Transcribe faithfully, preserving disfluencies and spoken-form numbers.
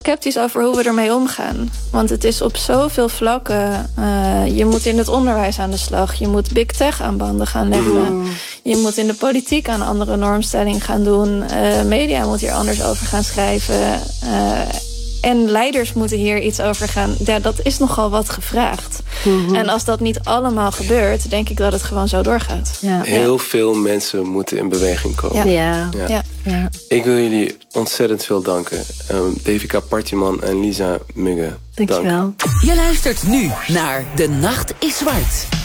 sceptisch over hoe we ermee omgaan. Want het is op zoveel vlakken. Uh, je moet in het onderwijs aan de slag. Je moet big tech aan banden gaan leggen. Mm. Je moet in de politiek aan andere normstelling gaan doen. Uh, media moet hier anders over gaan schrijven. Uh, En leiders moeten hier iets over gaan. Ja, dat is nogal wat gevraagd. Mm-hmm. En als dat niet allemaal gebeurt, denk ik dat het gewoon zo doorgaat. Ja. Heel ja. veel mensen moeten in beweging komen. Ja. Ja. Ja. Ja. Ja. Ik wil jullie ontzettend veel danken. Um, Devika Partjeman en Lisa Mugge. Dankjewel. Dank. Je luistert nu naar De Nacht is Zwart.